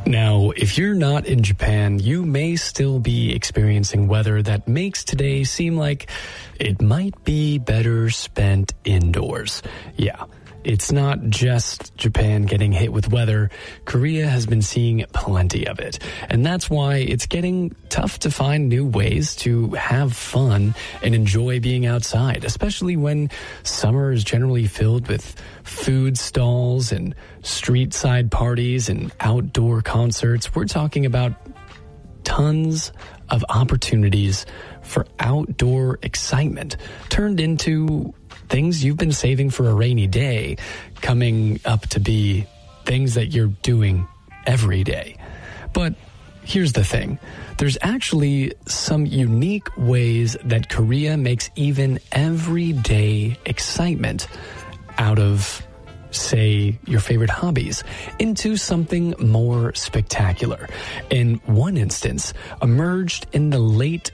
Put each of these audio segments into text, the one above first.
Now, if you're not in Japan, you may still be experiencing weather that makes today seem like it might be better spent indoors. Yeah. It's not just Japan getting hit with weather. Korea has been seeing plenty of it. And that's why it's getting tough to find new ways to have fun and enjoy being outside, especially when summer is generally filled with food stalls and street side parties and outdoor concerts. We're talking about tons of opportunities for outdoor excitement turned into things you've been saving for a rainy day coming up to be things that you're doing every day. But here's the thing. There's actually some unique ways that Korea makes even everyday excitement out of, say, your favorite hobbies into something more spectacular. In one instance, emerged in the late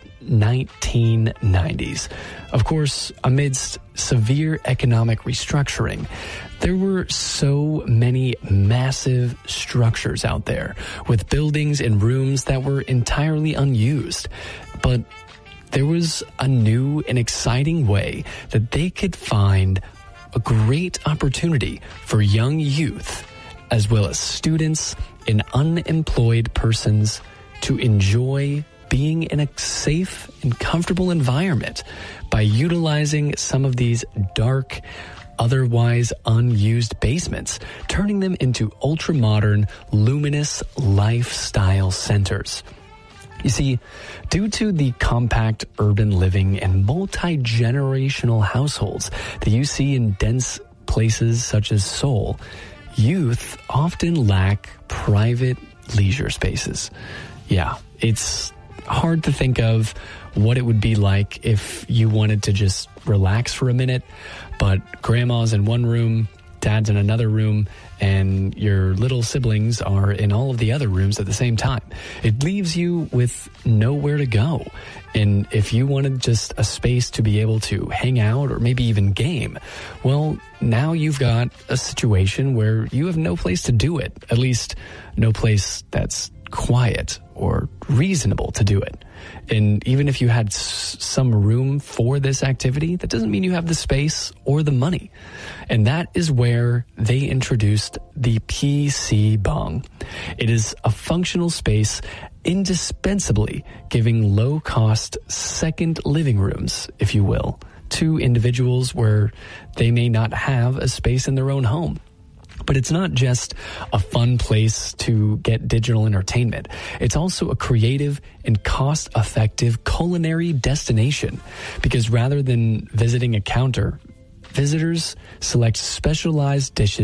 1990s. Of course, amidst severe economic restructuring, there were so many massive structures out there with buildings and rooms that were entirely unused. But there was a new and exciting way that they could find a great opportunity for young youth, as well as students and unemployed persons, to enjoy being in a safe and comfortable environment by utilizing some of these dark, otherwise unused basements, turning them into ultra-modern, luminous lifestyle centers. You see, due to the compact urban living and multi-generational households that you see in dense places such as Seoul, youth often lack private leisure spaces. Yeah, it's hard to think of what it would be like if you wanted to just relax for a minute, but grandma's in one room, dad's in another room, and your little siblings are in all of the other rooms at the same time. It leaves you with nowhere to go. And if you wanted just a space to be able to hang out or maybe even game, well, now you've got a situation where you have no place to do it, at least no place that's quiet or reasonable to do it. And even if you had some room for this activity, that doesn't mean you have the space or the money. And that is where they introduced the PC Bang. It is a functional space indispensably giving low-cost second living rooms, if you will, to individuals where they may not have a space in their own home. But it's not just a fun place to get digital entertainment. It's also a creative and cost-effective culinary destination, because rather than visiting a counter, visitors select specialized dishes